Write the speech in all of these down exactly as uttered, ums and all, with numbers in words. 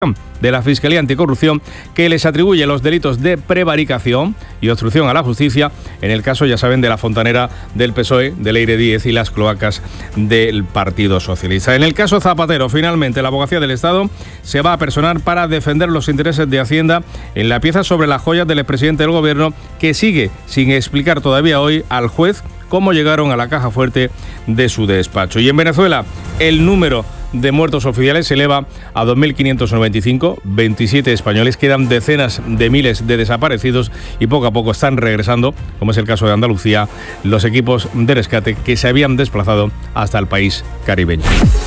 de la Fiscalía Anticorrupción, que les atribuye los delitos de prevaricación y obstrucción a la justicia en el caso, ya saben, de la fontanera del P S O E, de Leire Díez, y las cloacas del Partido Socialista. En el caso Zapatero, finalmente, la Abogacía del Estado se va a personar para defender los intereses de Hacienda en la pieza sobre las joyas del expresidente del Gobierno, que sigue sin explicar todavía hoy al juez cómo llegaron a la caja fuerte de su despacho. Y en Venezuela, el número de muertos oficiales se eleva a dos mil quinientos noventa y cinco, veintisiete españoles, quedan decenas de miles de desaparecidos y poco a poco están regresando, como es el caso de Andalucía, los equipos de rescate que se habían desplazado hasta el país caribeño.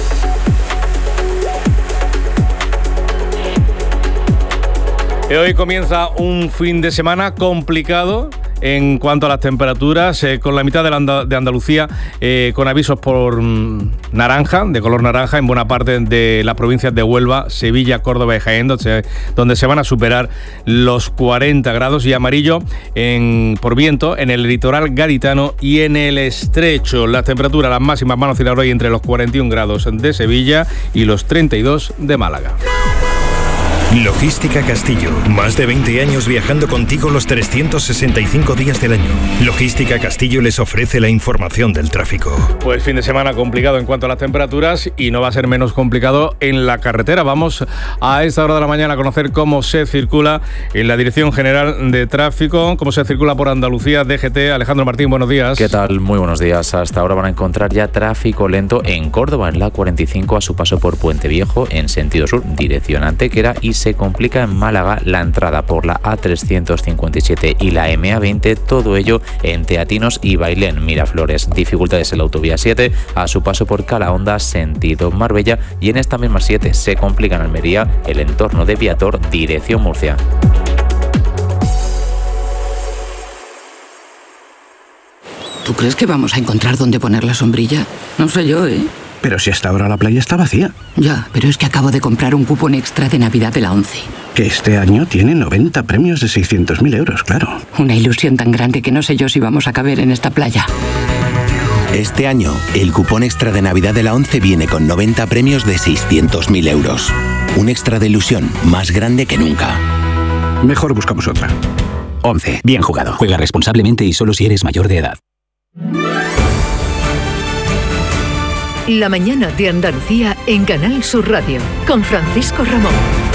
Y hoy comienza un fin de semana complicado en cuanto a las temperaturas, eh, con la mitad de, la Andal- de Andalucía eh, con avisos por mm, naranja, de color naranja, en buena parte de las provincias de Huelva, Sevilla, Córdoba y Jaén, donde se, donde se van a superar los cuarenta grados, y amarillo en, por viento en el litoral gaditano y en el estrecho. Las temperaturas, las máximas, van a oscilar hoy entre los cuarenta y un grados de Sevilla y los treinta y dos de Málaga. Logística Castillo. Más de veinte años viajando contigo los trescientos sesenta y cinco días del año. Logística Castillo les ofrece la información del tráfico. Pues fin de semana complicado en cuanto a las temperaturas, y no va a ser menos complicado en la carretera. Vamos a esta hora de la mañana a conocer cómo se circula en la Dirección General de Tráfico, cómo se circula por Andalucía, D G T. Alejandro Martín, buenos días. ¿Qué tal? Muy buenos días. Hasta ahora van a encontrar ya tráfico lento en Córdoba, en la cuarenta y cinco, a su paso por Puente Viejo, en sentido sur, dirección Antequera, y se complica en Málaga la entrada por la A trescientos cincuenta y siete y la M A veinte, todo ello en Teatinos y Bailén, Miraflores. Dificultades en la autovía siete, a su paso por Calahonda, sentido Marbella, y en esta misma siete se complica en Almería, el entorno de Viator, dirección Murcia. ¿Tú crees que vamos a encontrar dónde poner la sombrilla? No sé yo, ¿eh? Pero si hasta ahora la playa está vacía. Ya, pero es que acabo de comprar un cupón extra de Navidad de la ONCE. Que este año tiene noventa premios de seiscientos mil euros, claro. Una ilusión tan grande que no sé yo si vamos a caber en esta playa. Este año, el cupón extra de Navidad de la ONCE viene con noventa premios de seiscientos mil euros. Un extra de ilusión más grande que nunca. Mejor buscamos otra. ONCE. Bien jugado. Juega responsablemente y solo si eres mayor de edad. La mañana de Andalucía en Canal Sur Radio, con Francisco Ramón.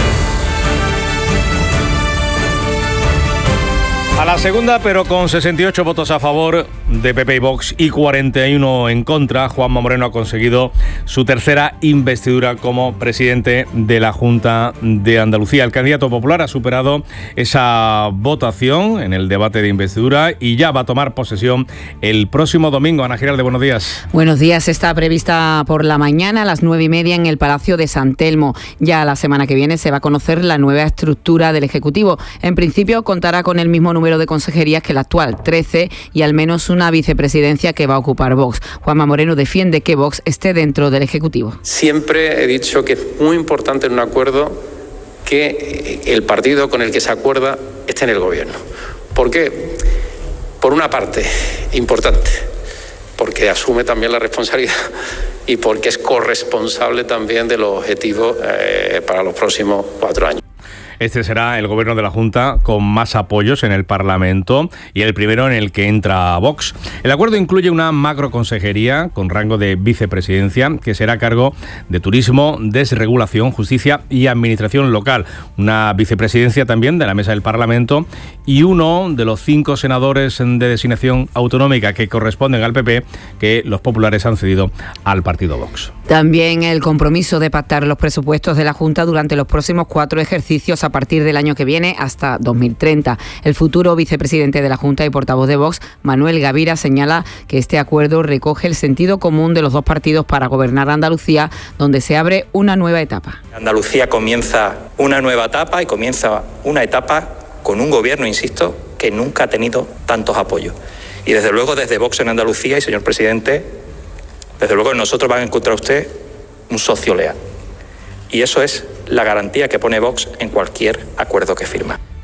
A la segunda, pero con sesenta y ocho votos a favor de P P y Vox y cuarenta y uno en contra, Juanma Moreno ha conseguido su tercera investidura como presidente de la Junta de Andalucía. El candidato popular ha superado esa votación en el debate de investidura y ya va a tomar posesión el próximo domingo. Ana Giralde, buenos días. Buenos días. Está prevista por la mañana a las nueve y media en el Palacio de San Telmo. Ya la semana que viene se va a conocer la nueva estructura del Ejecutivo. En principio contará con el mismo número de consejerías que la actual, trece, y al menos una vicepresidencia que va a ocupar Vox. Juanma Moreno defiende que Vox esté dentro del Ejecutivo. Siempre he dicho que es muy importante en un acuerdo que el partido con el que se acuerda esté en el gobierno. ¿Por qué? Por una parte, importante, porque asume también la responsabilidad y porque es corresponsable también de los objetivos eh, para los próximos cuatro años. Este será el gobierno de la Junta con más apoyos en el Parlamento y el primero en el que entra Vox. El acuerdo incluye una macroconsejería con rango de vicepresidencia que será a cargo de Turismo, Desregulación, Justicia y Administración Local. Una vicepresidencia también de la Mesa del Parlamento y uno de los cinco senadores de designación autonómica que corresponden al P P, que los populares han cedido al partido Vox. También el compromiso de pactar los presupuestos de la Junta durante los próximos cuatro ejercicios a partir del año que viene hasta dos mil treinta. El futuro vicepresidente de la Junta y portavoz de Vox, Manuel Gavira, señala que este acuerdo recoge el sentido común de los dos partidos para gobernar Andalucía, donde se abre una nueva etapa. Andalucía comienza una nueva etapa y comienza una etapa con un gobierno, insisto, que nunca ha tenido tantos apoyos. Y desde luego desde Vox en Andalucía, y señor presidente, desde luego en nosotros van a encontrar usted un socio leal. Y eso es la garantía que pone Vox en cualquier acuerdo que firma.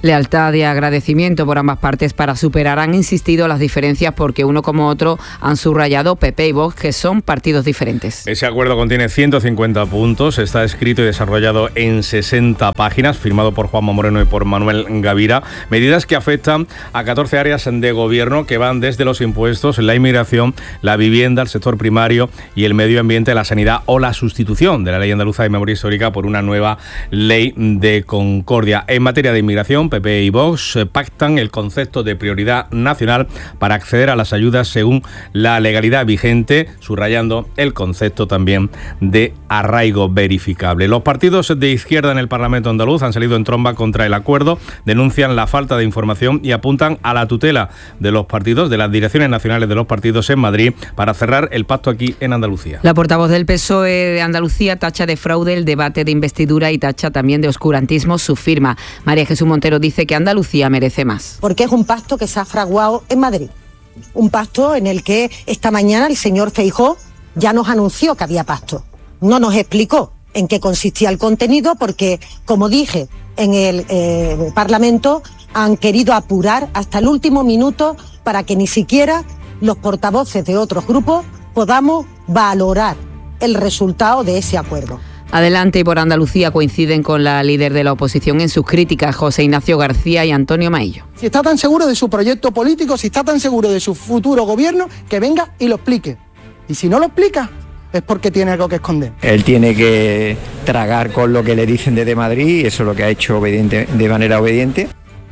lealtad y agradecimiento por ambas partes para superar, han insistido, las diferencias, porque uno como otro han subrayado P P y Vox, que son partidos diferentes. Ese acuerdo contiene ciento cincuenta puntos, está escrito y desarrollado en sesenta páginas, firmado por Juanma Moreno y por Manuel Gavira. Medidas que afectan a catorce áreas de gobierno que van desde los impuestos, la inmigración, la vivienda, el sector primario y el medio ambiente, la sanidad o la sustitución de la Ley Andaluza de Memoria Histórica por una nueva Ley de Concordia. En materia de inmigración, P P y Vox pactan el concepto de prioridad nacional para acceder a las ayudas según la legalidad vigente, subrayando el concepto también de arraigo verificable. Los partidos de izquierda en el Parlamento andaluz han salido en tromba contra el acuerdo, denuncian la falta de información y apuntan a la tutela de los partidos, de las direcciones nacionales de los partidos en Madrid, para cerrar el pacto aquí en Andalucía. La portavoz del P S O E de Andalucía tacha de fraude el debate de investidura y tacha también de oscurantismo su firma. María Jesús Montero dice que Andalucía merece más. Porque es un pacto que se ha fraguado en Madrid. Un pacto en el que esta mañana el señor Feijóo ya nos anunció que había pacto. No nos explicó en qué consistía el contenido porque, como dije en el eh, Parlamento, han querido apurar hasta el último minuto para que ni siquiera los portavoces de otros grupos podamos valorar el resultado de ese acuerdo. Adelante y por Andalucía coinciden con la líder de la oposición en sus críticas, José Ignacio García y Antonio Maillo. Si está tan seguro de su proyecto político, si está tan seguro de su futuro gobierno, que venga y lo explique. Y si no lo explica, es porque tiene algo que esconder. Él tiene que tragar con lo que le dicen desde Madrid y eso es lo que ha hecho obediente, de manera obediente.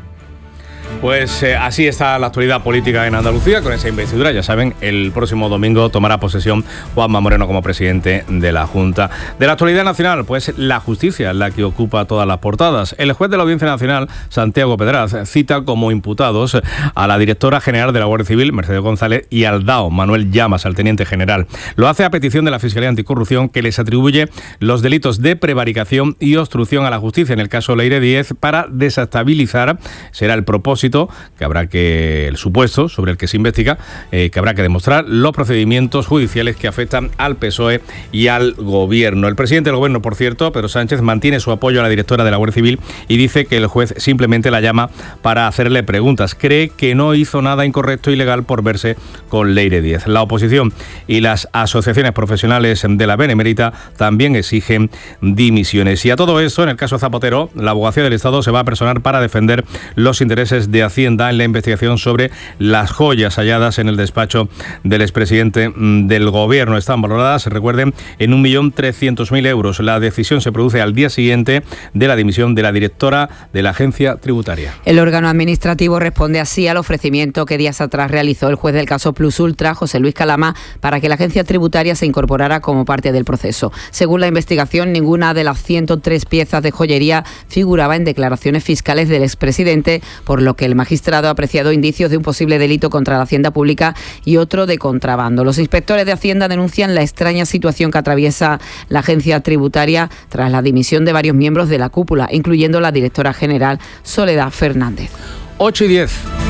Pues eh, así está la actualidad política en Andalucía con esa investidura. Ya saben, el próximo domingo tomará posesión Juanma Moreno como presidente de la Junta. De la actualidad nacional, pues la justicia es la que ocupa todas las portadas. El juez de la Audiencia Nacional, Santiago Pedraz, cita como imputados a la directora general de la Guardia Civil, Mercedes González, y al D A O, Manuel Llamas, al teniente general. Lo hace a petición de la Fiscalía Anticorrupción, que les atribuye los delitos de prevaricación y obstrucción a la justicia en el caso Leire Díez para desestabilizar, será el propósito que habrá que, el supuesto sobre el que se investiga, eh, que habrá que demostrar los procedimientos judiciales que afectan al P S O E y al Gobierno. El presidente del Gobierno, por cierto, Pedro Sánchez, mantiene su apoyo a la directora de la Guardia Civil y dice que el juez simplemente la llama para hacerle preguntas. Cree que no hizo nada incorrecto o ilegal por verse con Leire Díez. La oposición y las asociaciones profesionales de la Benemérita también exigen dimisiones. Y a todo esto, en el caso Zapatero, la Abogacía del Estado se va a personar para defender los intereses de Hacienda en la investigación sobre las joyas halladas en el despacho del expresidente del Gobierno. Están valoradas, recuerden, en un millón trescientos mil euros. La decisión se produce al día siguiente de la dimisión de la directora de la agencia tributaria. El órgano administrativo responde así al ofrecimiento que días atrás realizó el juez del caso Plus Ultra, José Luis Calama, para que la agencia tributaria se incorporara como parte del proceso. Según la investigación, ninguna de las ciento tres piezas de joyería figuraba en declaraciones fiscales del expresidente, por lo que el magistrado ha apreciado indicios de un posible delito contra la hacienda pública y otro de contrabando. Los inspectores de Hacienda denuncian la extraña situación que atraviesa la agencia tributaria tras la dimisión de varios miembros de la cúpula, incluyendo la directora general Soledad Fernández. ocho y diez.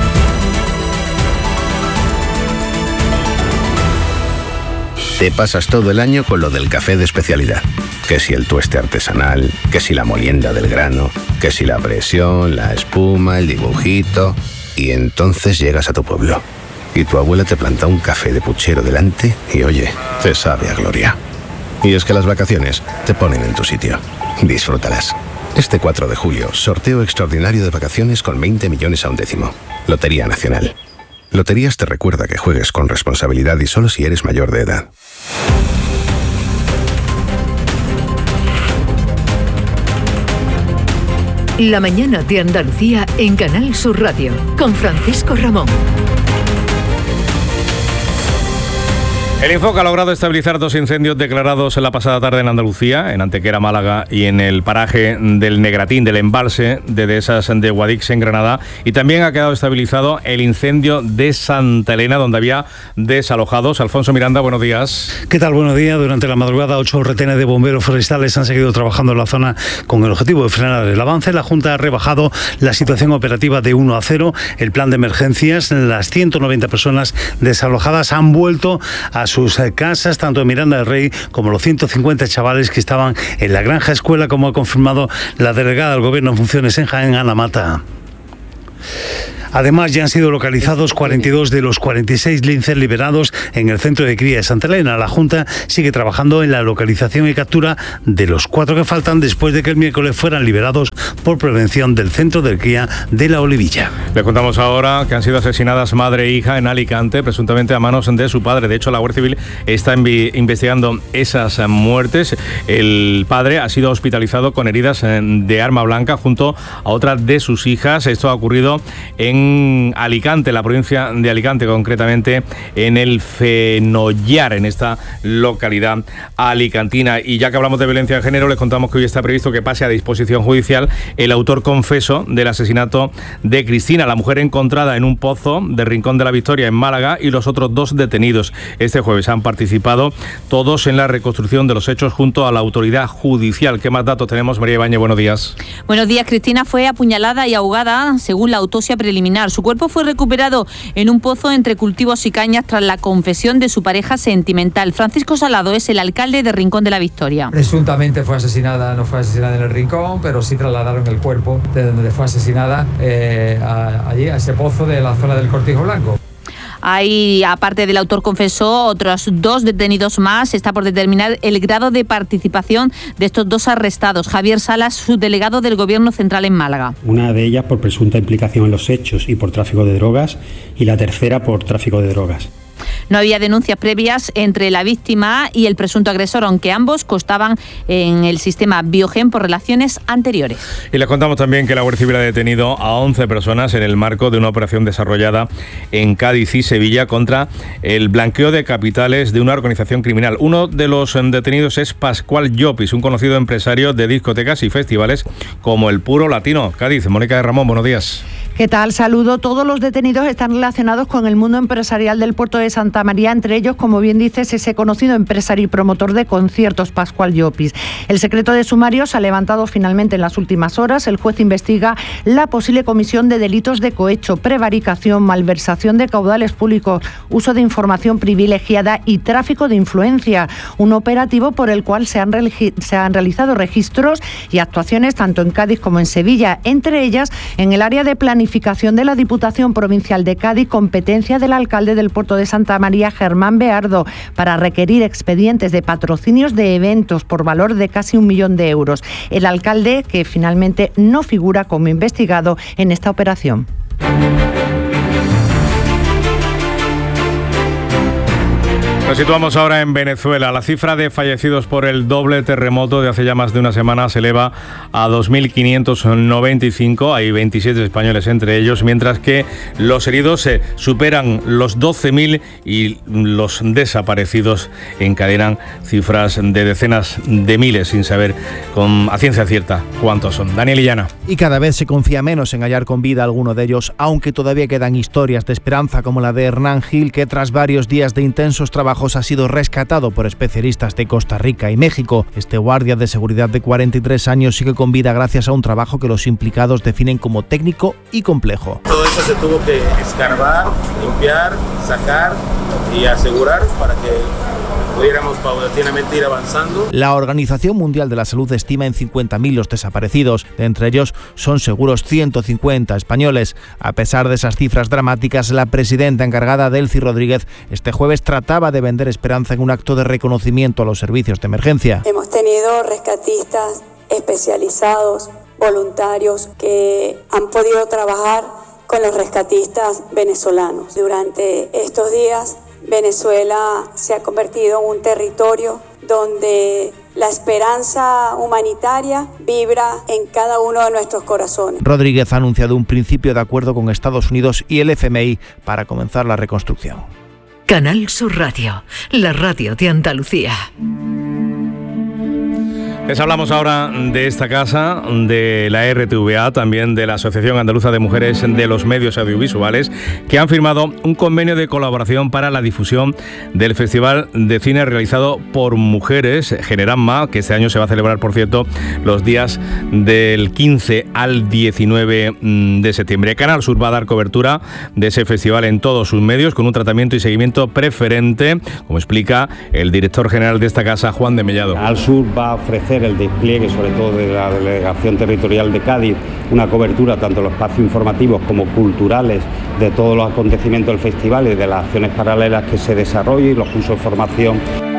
Te pasas todo el año con lo del café de especialidad. Que si el tueste artesanal, que si la molienda del grano, que si la presión, la espuma, el dibujito. Y entonces llegas a tu pueblo. Y tu abuela te planta un café de puchero delante y oye, te sabe a gloria. Y es que las vacaciones te ponen en tu sitio. Disfrútalas. Este cuatro de julio, sorteo extraordinario de vacaciones con veinte millones a un décimo. Lotería Nacional. Loterías te recuerda que juegues con responsabilidad y solo si eres mayor de edad. La mañana de Andalucía en Canal Sur Radio, con Francisco Ramón. El Infoca ha logrado estabilizar dos incendios declarados en la pasada tarde en Andalucía, en Antequera, Málaga, y en el paraje del Negratín, del embalse de Dehesas de Guadix, en Granada. Y también ha quedado estabilizado el incendio de Santa Elena, donde había desalojados. Alfonso Miranda, buenos días. ¿Qué tal? Buenos días. Durante la madrugada, ocho retenes de bomberos forestales han seguido trabajando en la zona con el objetivo de frenar el avance. La Junta ha rebajado la situación operativa de uno a cero. El plan de emergencias, las ciento noventa personas desalojadas han vuelto a sus casas, tanto en Miranda del Rey como los ciento cincuenta chavales que estaban en la granja escuela, como ha confirmado la delegada del Gobierno en funciones en Jaén, Ana Mata. Además, ya han sido localizados cuarenta y dos de los cuarenta y seis linces liberados en el centro de cría de Santa Elena. La Junta sigue trabajando en la localización y captura de los cuatro que faltan después de que el miércoles fueran liberados por prevención del centro de cría de La Olivilla. Le contamos ahora que han sido asesinadas madre e hija en Alicante, presuntamente a manos de su padre. De hecho, la Guardia Civil está investigando esas muertes. El padre ha sido hospitalizado con heridas de arma blanca junto a otra de sus hijas. Esto ha ocurrido en Alicante, la provincia de Alicante, concretamente en el Fenollar, en esta localidad alicantina. Y ya que hablamos de violencia de género, les contamos que hoy está previsto que pase a disposición judicial el autor confeso del asesinato de Cristina, la mujer encontrada en un pozo de Rincón de la Victoria en Málaga, y los otros dos detenidos. Este jueves han participado todos en la reconstrucción de los hechos junto a la autoridad judicial. ¿Qué más datos tenemos, María Ibáñez? Buenos días. Buenos días. Cristina fue apuñalada y ahogada según la autopsia preliminar. Su cuerpo fue recuperado en un pozo entre cultivos y cañas tras la confesión de su pareja sentimental. Francisco Salado es el alcalde de Rincón de la Victoria. Presuntamente fue asesinada, no fue asesinada en el Rincón, pero sí trasladaron el cuerpo de donde fue asesinada eh, a, allí, a ese pozo de la zona del Cortijo Blanco. Hay, aparte del autor confesó, otros dos detenidos más. Está por determinar el grado de participación de estos dos arrestados. Javier Salas, subdelegado del Gobierno Central en Málaga. Una de ellas por presunta implicación en los hechos y por tráfico de drogas, y la tercera por tráfico de drogas. No había denuncias previas entre la víctima y el presunto agresor, aunque ambos constaban en el sistema Biogen por relaciones anteriores. Y les contamos también que la Guardia Civil ha detenido a once personas en el marco de una operación desarrollada en Cádiz y Sevilla contra el blanqueo de capitales de una organización criminal. Uno de los detenidos es Pascual Llopis, un conocido empresario de discotecas y festivales como el Puro Latino. Cádiz, Mónica de Ramón, buenos días. ¿Qué tal? Saludo. Todos los detenidos están relacionados con el mundo empresarial del puerto de Santa María, entre ellos, como bien dices, ese conocido empresario y promotor de conciertos, Pascual Llopis. El secreto de sumario se ha levantado finalmente en las últimas horas. El juez investiga la posible comisión de delitos de cohecho, prevaricación, malversación de caudales públicos, uso de información privilegiada y tráfico de influencia. Un operativo por el cual se han, se han realizado registros y actuaciones tanto en Cádiz como en Sevilla, entre ellas en el área de planificación de la Diputación Provincial de Cádiz, competencia del alcalde del puerto de Santa María, Germán Beardo, para requerir expedientes de patrocinios de eventos por valor de casi un millón de euros. El alcalde, que finalmente no figura como investigado en esta operación. Nos situamos ahora en Venezuela. La cifra de fallecidos por el doble terremoto de hace ya más de una semana se eleva a dos mil quinientos noventa y cinco. Hay veintisiete españoles entre ellos, mientras que los heridos se superan los doce mil y los desaparecidos encadenan cifras de decenas de miles, sin saber con a ciencia cierta cuántos son. Daniel Illana. Y cada vez se confía menos en hallar con vida a alguno de ellos, aunque todavía quedan historias de esperanza como la de Hernán Gil, que tras varios días de intensos trabajos ha sido rescatado por especialistas de Costa Rica y México. Este guardia de seguridad de cuarenta y tres años sigue con vida gracias a un trabajo que los implicados definen como técnico y complejo. Todo eso se tuvo que escarbar, limpiar, sacar y asegurar para que pudiéramos paulatinamente ir avanzando. La Organización Mundial de la Salud estima en cincuenta mil los desaparecidos. De entre ellos son seguros ciento cincuenta españoles. A pesar de esas cifras dramáticas, la presidenta encargada, Delcy Rodríguez, este jueves trataba de vender esperanza en un acto de reconocimiento a los servicios de emergencia. Hemos tenido rescatistas especializados, voluntarios, que han podido trabajar con los rescatistas venezolanos. Durante estos días, Venezuela se ha convertido en un territorio donde la esperanza humanitaria vibra en cada uno de nuestros corazones. Rodríguez ha anunciado un principio de acuerdo con Estados Unidos y el F M I para comenzar la reconstrucción. Canal Sur Radio, la radio de Andalucía. Les hablamos ahora de esta casa, de la R T V A, también de la Asociación Andaluza de Mujeres de los Medios Audiovisuales, que han firmado un convenio de colaboración para la difusión del Festival de Cine realizado por mujeres, Generamma, que este año se va a celebrar, por cierto, los días del quince al diecinueve de septiembre. Canal Sur va a dar cobertura de ese festival en todos sus medios, con un tratamiento y seguimiento preferente, como explica el director general de esta casa, Juan de Mellado. Canal Sur va a ofrecer agradecer el despliegue, sobre todo de la Delegación Territorial de Cádiz, una cobertura tanto en los espacios informativos como culturales de todos los acontecimientos del festival y de las acciones paralelas que se desarrollan y los cursos de formación.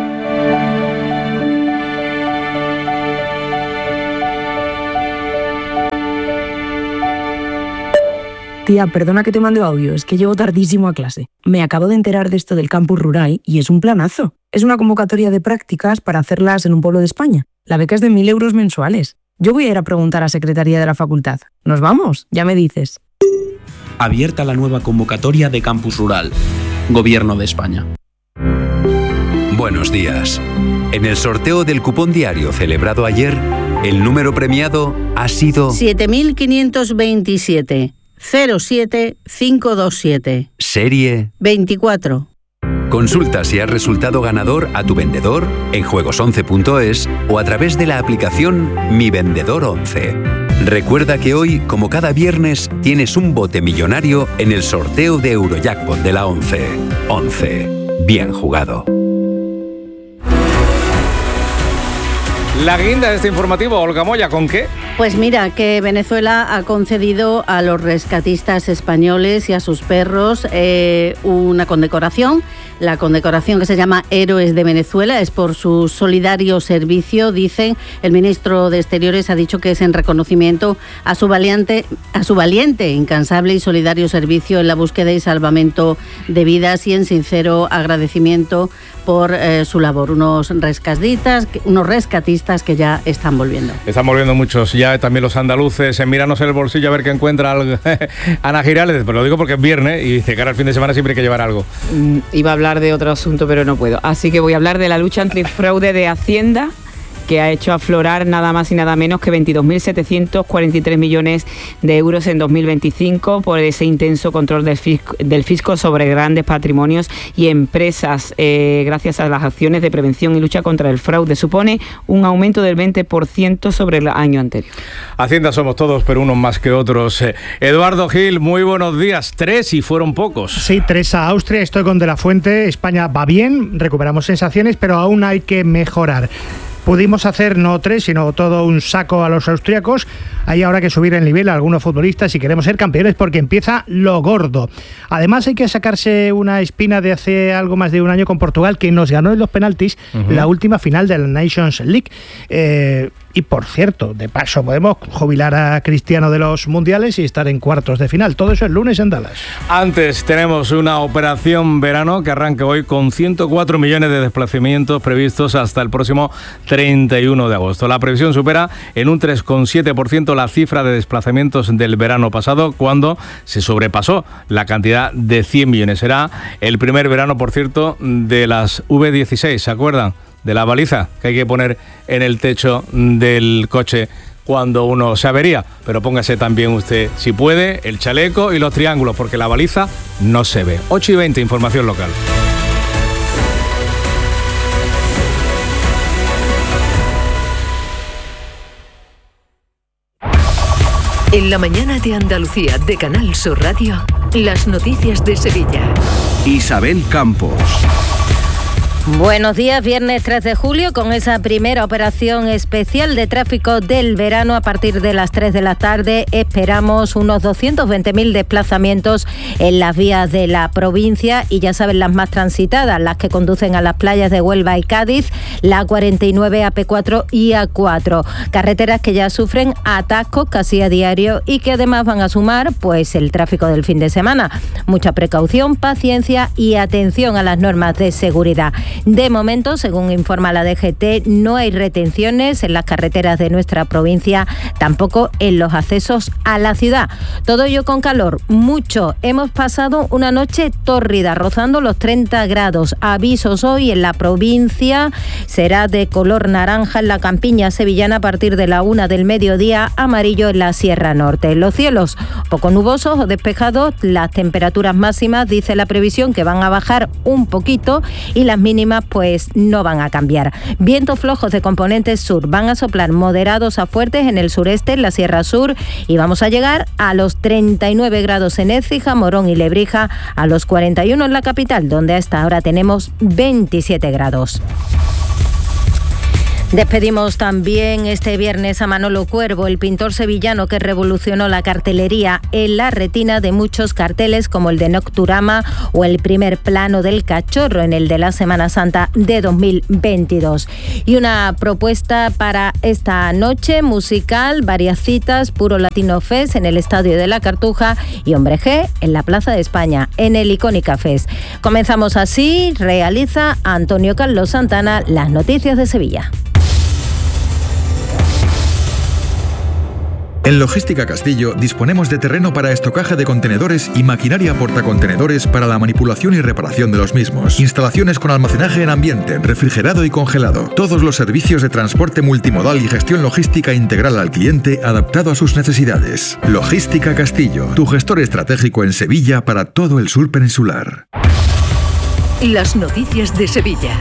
Tía, perdona que te mande audio, es que llego tardísimo a clase. Me acabo de enterar de esto del campus rural y es un planazo. Es una convocatoria de prácticas para hacerlas en un pueblo de España. La beca es de mil euros mensuales. Yo voy a ir a preguntar a Secretaría de la Facultad. ¿Nos vamos? Ya me dices. Abierta la nueva convocatoria de campus rural. Gobierno de España. Buenos días. En el sorteo del cupón diario celebrado ayer, el número premiado ha sido siete mil quinientos veintisiete. cero siete cinco dos siete. Serie veinticuatro. Consulta si has resultado ganador a tu vendedor en juegos once punto es o a través de la aplicación Mi Vendedor once. Recuerda que hoy, como cada viernes, tienes un bote millonario en el sorteo de Eurojackpot de la once. once. Bien jugado. La guinda de este informativo, Olga Moya, ¿con qué? Pues mira, que Venezuela ha concedido a los rescatistas españoles y a sus perros eh, una condecoración. La condecoración, que se llama Héroes de Venezuela, es por su solidario servicio, dicen. El ministro de Exteriores ha dicho que es en reconocimiento a su valiente, a su valiente, incansable y solidario servicio en la búsqueda y salvamento de vidas y en sincero agradecimiento por eh, su labor. Unos rescatistas, unos rescatistas que ya están volviendo. Están volviendo muchos, ya también los andaluces, en mirarnos en el bolsillo a ver qué encuentra algo. Ana Girales, pero lo digo porque es viernes y de cara al fin de semana siempre hay que llevar algo. Mm, iba a hablar de otro asunto, pero no puedo. Así que voy a hablar de la lucha antifraude de Hacienda, que ha hecho aflorar nada más y nada menos que veintidós mil setecientos cuarenta y tres millones de euros en dos mil veinticinco por ese intenso control del fisco, del fisco sobre grandes patrimonios y empresas, eh, gracias a las acciones de prevención y lucha contra el fraude. Supone un aumento del veinte por ciento sobre el año anterior. Hacienda somos todos, pero unos más que otros. Eh, Eduardo Gil, muy buenos días. Tres y fueron pocos. Sí, tres a Austria. Estoy con De la Fuente. España va bien, recuperamos sensaciones, pero aún hay que mejorar. Pudimos hacer no tres, sino todo un saco a los austriacos. Hay ahora que subir el nivel a algunos futbolistas si queremos ser campeones, porque empieza lo gordo. Además hay que sacarse una espina de hace algo más de un año con Portugal, que nos ganó en los penaltis uh-huh. la última final de la Nations League. Eh, y por cierto, de paso podemos jubilar a Cristiano de los mundiales y estar en cuartos de final. Todo eso el lunes en Dallas. Antes tenemos una operación verano que arranca hoy con ciento cuatro millones de desplazamientos previstos hasta el próximo treinta y uno de agosto. La previsión supera en un tres coma siete por ciento la cifra de desplazamientos del verano pasado, cuando se sobrepasó la cantidad de cien millones. Será el primer verano, por cierto, de las V dieciséis, ¿se acuerdan? De la baliza que hay que poner en el techo del coche cuando uno se avería. Pero póngase también usted, si puede, el chaleco y los triángulos, porque la baliza no se ve. ocho y veinte, información local. En la mañana de Andalucía de Canal Sur Radio, las noticias de Sevilla. Isabel Campos. Buenos días, viernes tres de julio, con esa primera operación especial de tráfico del verano. A partir de las tres de la tarde esperamos unos doscientos veinte mil desplazamientos en las vías de la provincia, y ya saben, las más transitadas, las que conducen a las playas de Huelva y Cádiz, la A cuarenta y nueve, A P cuatro y A cuatro. Carreteras que ya sufren atascos casi a diario y que además van a sumar pues el tráfico del fin de semana. Mucha precaución, paciencia y atención a las normas de seguridad. De momento, según informa la D G T, no hay retenciones en las carreteras de nuestra provincia, tampoco en los accesos a la ciudad. Todo ello con calor, mucho. Hemos pasado una noche tórrida, rozando los treinta grados. Avisos hoy en la provincia, será de color naranja en la campiña sevillana a partir de la una del mediodía, amarillo en la Sierra Norte. Los cielos poco nubosos o despejados, las temperaturas máximas, dice la previsión, que van a bajar un poquito, y las mínimas pues no van a cambiar. Vientos flojos de componente sur, van a soplar moderados a fuertes en el sureste, en la Sierra Sur, y vamos a llegar a los treinta y nueve grados en Écija, Morón y Lebrija, a los cuarenta y uno en la capital, donde a esta hora tenemos veintisiete grados. Despedimos también este viernes a Manolo Cuervo, el pintor sevillano que revolucionó la cartelería en la retina de muchos carteles como el de Nocturama o el primer plano del Cachorro en el de la Semana Santa de dos mil veintidós. Y una propuesta para esta noche musical, varias citas, Puro Latino Fest en el Estadio de la Cartuja y Hombre G en la Plaza de España en el Icónica Fest. Comenzamos así, realiza Antonio Carlos Santana las noticias de Sevilla. En Logística Castillo disponemos de terreno para estocaje de contenedores y maquinaria portacontenedores para la manipulación y reparación de los mismos. Instalaciones con almacenaje en ambiente, refrigerado y congelado. Todos los servicios de transporte multimodal y gestión logística integral al cliente adaptado a sus necesidades. Logística Castillo, tu gestor estratégico en Sevilla para todo el sur peninsular. Las noticias de Sevilla.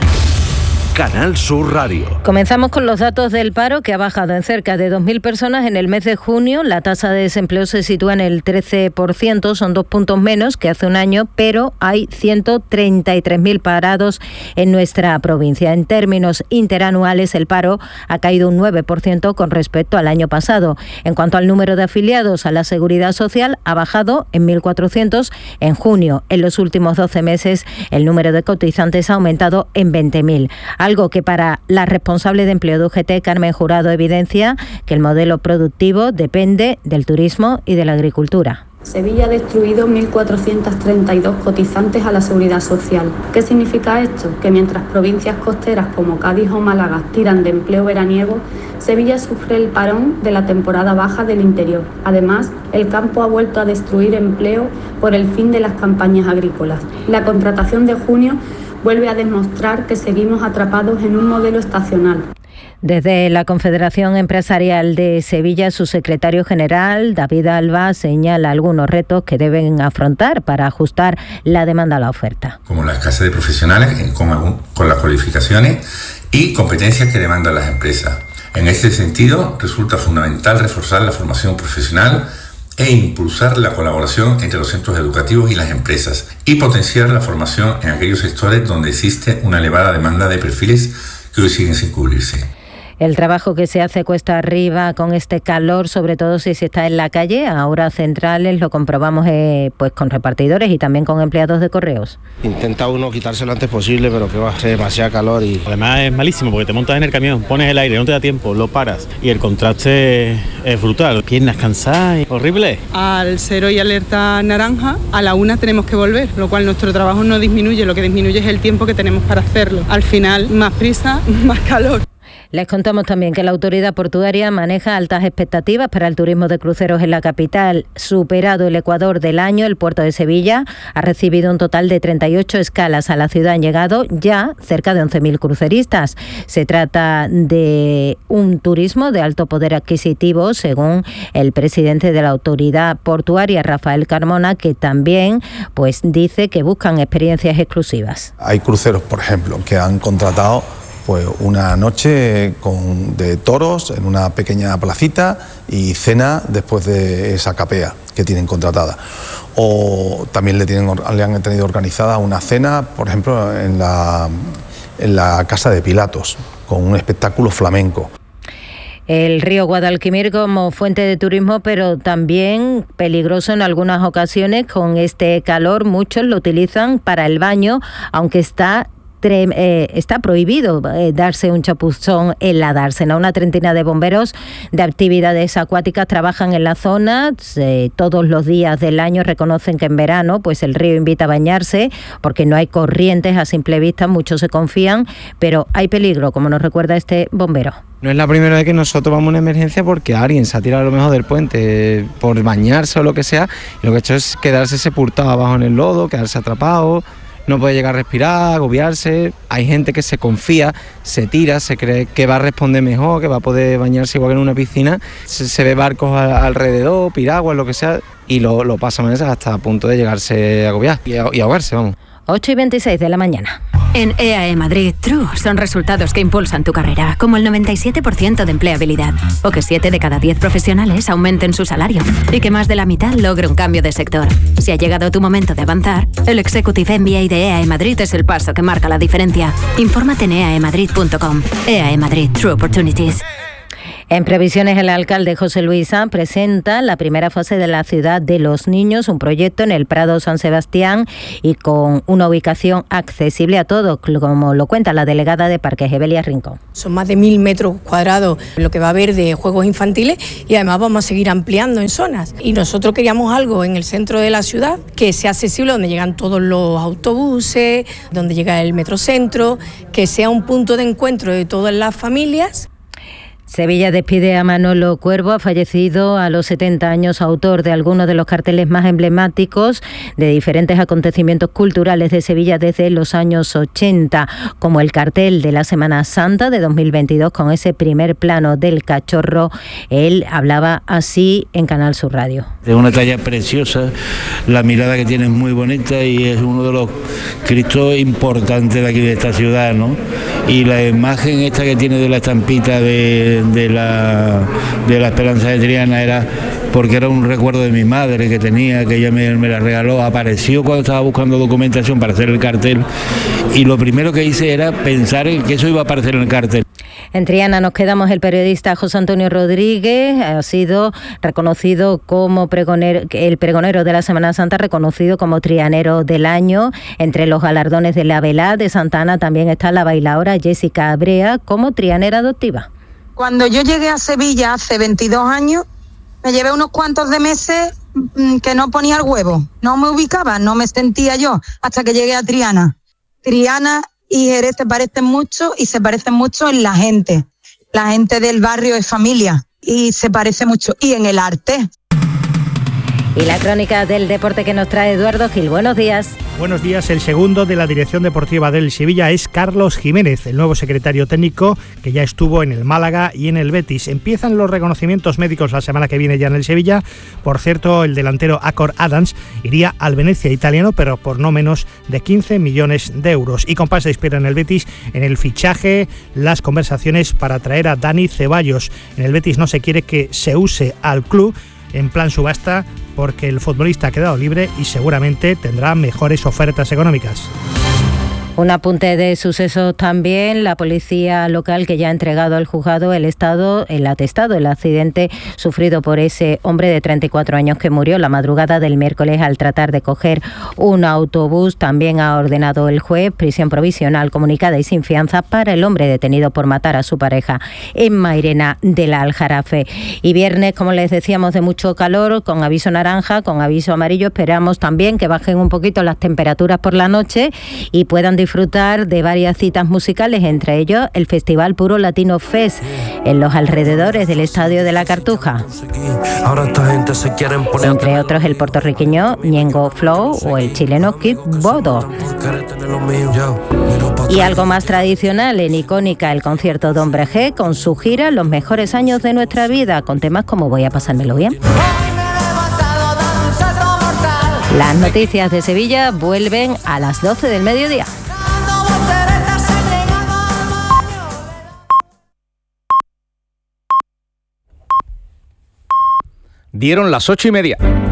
Canal Sur Radio. Comenzamos con los datos del paro, que ha bajado en cerca de dos mil personas en el mes de junio. La tasa de desempleo se sitúa en el trece por ciento, son dos puntos menos que hace un año, pero hay ciento treinta y tres mil parados en nuestra provincia. En términos interanuales, el paro ha caído un nueve por ciento con respecto al año pasado. En cuanto al número de afiliados a la Seguridad Social, ha bajado en mil cuatrocientos en junio. En los últimos doce meses, el número de cotizantes ha aumentado en veinte mil. Algo que para la responsable de empleo de U G T, Carmen Jurado, evidencia que el modelo productivo depende del turismo y de la agricultura. Sevilla ha destruido mil cuatrocientos treinta y dos cotizantes a la Seguridad Social. ¿Qué significa esto? Que mientras provincias costeras como Cádiz o Málaga tiran de empleo veraniego, Sevilla sufre el parón de la temporada baja del interior. Además, el campo ha vuelto a destruir empleo por el fin de las campañas agrícolas. La contratación de junio vuelve a demostrar que seguimos atrapados en un modelo estacional. Desde la Confederación Empresarial de Sevilla, su secretario general, David Alba, señala algunos retos que deben afrontar para ajustar la demanda a la oferta. Como la escasez de profesionales con, con las cualificaciones y competencias que demandan las empresas. En este sentido, resulta fundamental reforzar la formación profesional e impulsar la colaboración entre los centros educativos y las empresas y potenciar la formación en aquellos sectores donde existe una elevada demanda de perfiles que hoy siguen sin cubrirse. El trabajo que se hace cuesta arriba con este calor, sobre todo si se está en la calle, a horas centrales, lo comprobamos eh, pues con repartidores y también con empleados de correos. Intenta uno quitárselo antes posible, pero que va a ser demasiado calor y... Además es malísimo porque te montas en el camión, pones el aire, no te da tiempo, lo paras y el contraste es brutal. Piernas cansadas, horrible. Al cero y alerta naranja, a la una tenemos que volver, lo cual nuestro trabajo no disminuye, lo que disminuye es el tiempo que tenemos para hacerlo. Al final, más prisa, más calor. Les contamos también que la autoridad portuaria maneja altas expectativas para el turismo de cruceros en la capital. Superado el Ecuador del año, el puerto de Sevilla ha recibido un total de treinta y ocho escalas. A la ciudad han llegado ya cerca de once mil cruceristas. Se trata de un turismo de alto poder adquisitivo, según el presidente de la autoridad portuaria, Rafael Carmona, que también pues dice que buscan experiencias exclusivas. Hay cruceros, por ejemplo, que han contratado pues una noche con, de toros en una pequeña placita y cena después de esa capea que tienen contratada. O también le, tienen, le han tenido organizada una cena, por ejemplo, en la, en la Casa de Pilatos, con un espectáculo flamenco. El río Guadalquivir como fuente de turismo, pero también peligroso en algunas ocasiones. Con este calor muchos lo utilizan para el baño, aunque está Eh, está prohibido eh, darse un chapuzón en la dársena. Una treintena de bomberos de actividades acuáticas trabajan en la zona. Eh, todos los días del año reconocen que en verano pues el río invita a bañarse porque no hay corrientes a simple vista, muchos se confían, pero hay peligro, como nos recuerda este bombero. No es la primera vez que nosotros vamos a una emergencia porque alguien se ha tirado a lo mejor del puente por bañarse o lo que sea, y lo que ha hecho es quedarse sepultado abajo en el lodo, quedarse atrapado. No puede llegar a respirar, agobiarse. Hay gente que se confía, se tira, se cree que va a responder mejor, que va a poder bañarse igual que en una piscina. Se, se ve barcos a, alrededor, piraguas, lo que sea, y lo, lo pasa hasta a punto de llegarse a agobiar y, a, y ahogarse, vamos. ocho y veintiséis de la mañana. En E A E Madrid, True son resultados que impulsan tu carrera, como el noventa y siete por ciento de empleabilidad, o que siete de cada diez profesionales aumenten su salario, y que más de la mitad logre un cambio de sector. Si ha llegado tu momento de avanzar, el Executive M B A de E A E Madrid es el paso que marca la diferencia. Infórmate en e a e madrid punto com. E A E Madrid, True Opportunities. En previsiones, el alcalde José Luis Sanz presenta la primera fase de la Ciudad de los Niños, un proyecto en el Prado San Sebastián y con una ubicación accesible a todos, como lo cuenta la delegada de Parques, Evelia Rincón. Son más de mil metros cuadrados lo que va a haber de juegos infantiles y además vamos a seguir ampliando en zonas. Y nosotros queríamos algo en el centro de la ciudad que sea accesible, donde llegan todos los autobuses, donde llega el metrocentro, que sea un punto de encuentro de todas las familias. Sevilla despide a Manolo Cuervo, ha fallecido a los setenta años, autor de algunos de los carteles más emblemáticos de diferentes acontecimientos culturales de Sevilla desde los años ochenta, como el cartel de la Semana Santa de dos mil veintidós con ese primer plano del cachorro. Él hablaba así en Canal Sur Radio. Es una talla preciosa, la mirada que tiene es muy bonita y es uno de los cristos importantes de aquí de esta ciudad, ¿no? Y la imagen esta que tiene de la estampita de de la de la Esperanza de Triana era porque era un recuerdo de mi madre que tenía, que ella me, me la regaló, apareció cuando estaba buscando documentación para hacer el cartel y lo primero que hice era pensar en que eso iba a aparecer en el cartel. En Triana nos quedamos. El periodista José Antonio Rodríguez ha sido reconocido como pregonero, el pregonero de la Semana Santa, reconocido como trianero del año. Entre los galardones de la Velá de Santa Ana también está la bailaora Jessica Abrea como trianera adoptiva. Cuando yo llegué a Sevilla hace veintidós años, me llevé unos cuantos de meses que no ponía el huevo, no me ubicaba, no me sentía yo, hasta que llegué a Triana. Triana y Jerez se parecen mucho y se parecen mucho en la gente. La gente del barrio es familia y se parece mucho. Y en el arte. Y la crónica del deporte que nos trae Eduardo Gil. Buenos días. Buenos días. El segundo de la dirección deportiva del Sevilla es Carlos Jiménez, el nuevo secretario técnico que ya estuvo en el Málaga y en el Betis. Empiezan los reconocimientos médicos la semana que viene ya en el Sevilla. Por cierto, el delantero Acor Adams iría al Venecia italiano, pero por no menos de quince millones de euros. Y compás de espera en el Betis en el fichaje, las conversaciones para traer a Dani Ceballos. En el Betis no se quiere que se use al club en plan subasta porque el futbolista ha quedado libre y seguramente tendrá mejores ofertas económicas. Un apunte de sucesos también. La policía local que ya ha entregado al juzgado el estado, el atestado, el accidente sufrido por ese hombre de treinta y cuatro años que murió la madrugada del miércoles al tratar de coger un autobús. También ha ordenado el juez prisión provisional comunicada y sin fianza para el hombre detenido por matar a su pareja en Mairena del Aljarafe. Y viernes, como les decíamos, de mucho calor, con aviso naranja, con aviso amarillo. Esperamos también que bajen un poquito las temperaturas por la noche y puedan disfrutar de varias citas musicales, entre ellos el Festival Puro Latino Fest en los alrededores del Estadio de la Cartuja. Entre otros el puertorriqueño Ñengo Flow o el chileno Kid Bodo. Y algo más tradicional en Icónica, el concierto de Hombre G con su gira Los mejores años de nuestra vida, con temas como Voy a pasármelo bien. Las noticias de Sevilla vuelven a las doce del mediodía. Dieron las ocho y media.